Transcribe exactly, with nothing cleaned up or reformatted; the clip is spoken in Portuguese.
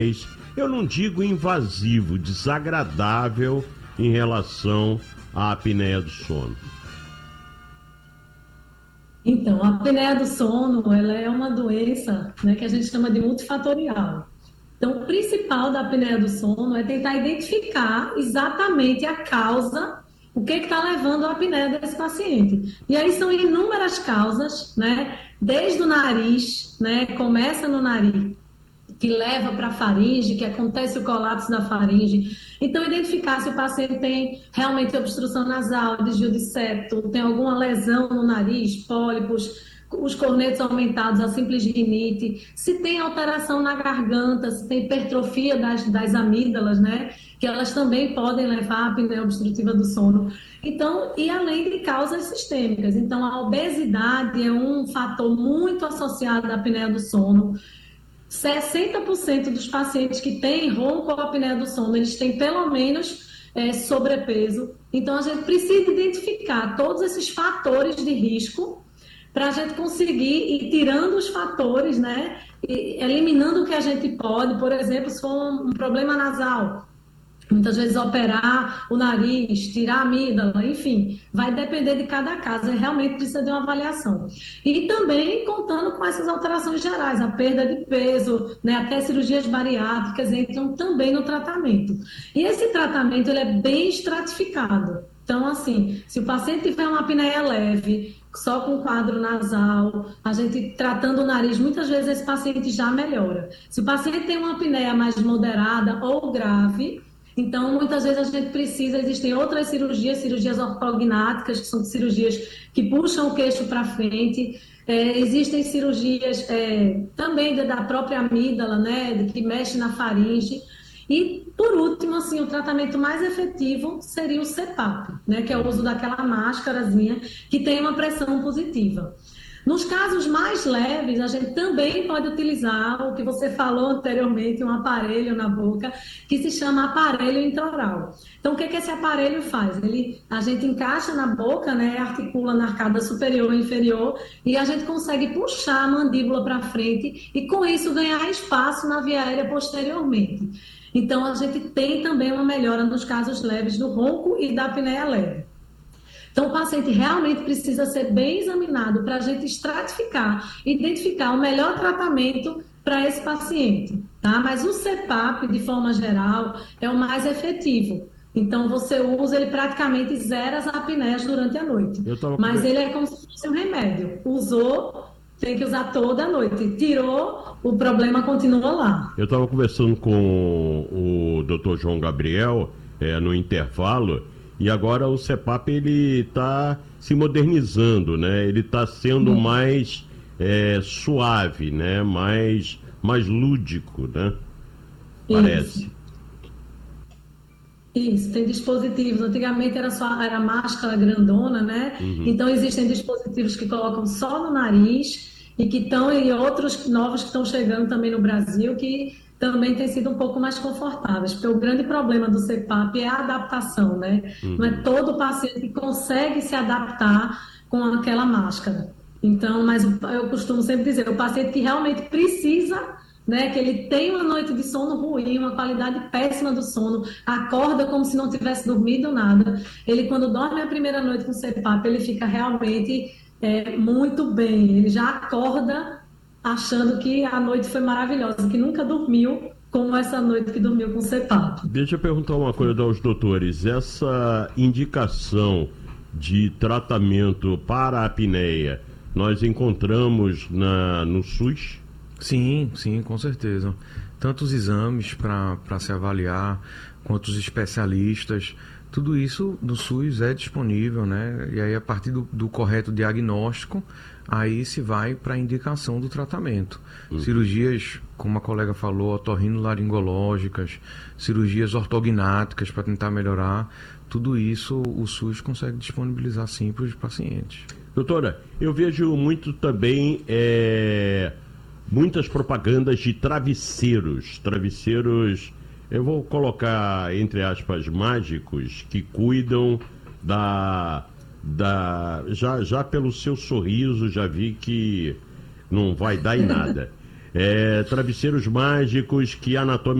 eu não digo invasivo, desagradável em relação à apneia do sono? Então, a apneia do sono, ela é uma doença, né, que a gente chama de multifatorial. Então, o principal da apneia do sono é tentar identificar exatamente a causa, o que está levando à apneia desse paciente. E aí são inúmeras causas, né? Desde o nariz, né? Começa no nariz, que leva para a faringe, que acontece o colapso da faringe. Então, identificar se o paciente tem realmente obstrução nasal, desvio de septo, tem alguma lesão no nariz, pólipos, os cornetos aumentados, a simples rinite, se tem alteração na garganta, se tem hipertrofia das, das amígdalas, né? Que elas também podem levar à apneia obstrutiva do sono. Então, e além de causas sistêmicas. Então, a obesidade é um fator muito associado à apneia do sono. sessenta por cento dos pacientes que têm ronco ou apneia do sono, eles têm pelo menos é, sobrepeso. Então, a gente precisa identificar todos esses fatores de risco para a gente conseguir ir tirando os fatores, né? E eliminando o que a gente pode. Por exemplo, se for um, um problema nasal, muitas vezes operar o nariz, tirar a amígdala, enfim, vai depender de cada caso, realmente precisa de uma avaliação. E também contando com essas alterações gerais, a perda de peso, né, até cirurgias bariátricas entram também no tratamento. E esse tratamento ele é bem estratificado. Então, assim, se o paciente tiver uma apneia leve, só com quadro nasal, a gente tratando o nariz, muitas vezes esse paciente já melhora. Se o paciente tem uma apneia mais moderada ou grave, então, muitas vezes a gente precisa, existem outras cirurgias, cirurgias ortognáticas, que são cirurgias que puxam o queixo para frente. É, existem cirurgias é, também da própria amígdala, né, que mexe na faringe. E, por último, assim, o tratamento mais efetivo seria o CPAP, né, que é o uso daquela máscarazinha que tem uma pressão positiva. Nos casos mais leves, a gente também pode utilizar o que você falou anteriormente, um aparelho na boca, que se chama aparelho intraoral. Então, o que, que esse aparelho faz? Ele, a gente encaixa na boca, né, articula na arcada superior e inferior, e a gente consegue puxar a mandíbula para frente e, com isso, ganhar espaço na via aérea posteriormente. Então, a gente tem também uma melhora nos casos leves do ronco e da apneia leve. Então, o paciente realmente precisa ser bem examinado para a gente estratificar, identificar o melhor tratamento para esse paciente, tá? Mas o CPAP, de forma geral, é o mais efetivo. Então, você usa, ele praticamente zera as apneias durante a noite. Mas ele é como se fosse um remédio. Usou, tem que usar toda a noite. Tirou, o problema continua lá. Eu estava conversando com o doutor João Gabriel é, no intervalo. E agora o CPAP ele está se modernizando, né? Ele está sendo mais é, suave, né? Mais, mais lúdico, né? Parece. Isso. Isso, tem dispositivos. Antigamente era só era máscara grandona, né? Uhum. Então existem dispositivos que colocam só no nariz e que estão e outros novos que estão chegando também no Brasil que também tem sido um pouco mais confortáveis, porque o grande problema do CPAP é a adaptação, né? Uhum. Não é todo paciente que consegue se adaptar com aquela máscara. Então, mas eu costumo sempre dizer, o paciente que realmente precisa, né, que ele tem uma noite de sono ruim, uma qualidade péssima do sono, acorda como se não tivesse dormido nada, ele quando dorme a primeira noite com CPAP, ele fica realmente é, muito bem, ele já acorda achando que a noite foi maravilhosa, que nunca dormiu como essa noite que dormiu com CPAP. Deixa eu perguntar uma coisa aos doutores. Essa indicação de tratamento para a apneia, nós encontramos na, no SUS? Sim, sim, com certeza. Tanto os exames para se avaliar, quanto os especialistas, tudo isso no SUS é disponível, né? E aí, a partir do, do correto diagnóstico, aí se vai para a indicação do tratamento. Uhum. Cirurgias, como a colega falou, otorrinolaringológicas, cirurgias ortognáticas para tentar melhorar, tudo isso o SUS consegue disponibilizar sim para os pacientes. Doutora, eu vejo muito também é, muitas propagandas de travesseiros, travesseiros, eu vou colocar entre aspas mágicos, que cuidam da... Da, já, já pelo seu sorriso já vi que não vai dar em nada. é, travesseiros mágicos que anatomicamente